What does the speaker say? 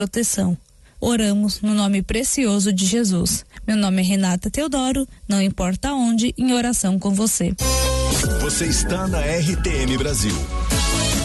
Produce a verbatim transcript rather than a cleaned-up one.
proteção. Oramos no nome precioso de Jesus. Meu nome é Renata Teodoro, não importa onde, em oração com você. Você está na R T M Brasil.